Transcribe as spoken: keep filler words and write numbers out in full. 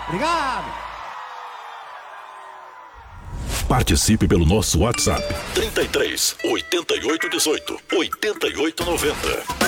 Obrigado. Participe pelo nosso WhatsApp trinta e três, oitenta e oito, dezoito, oitenta e oito, noventa.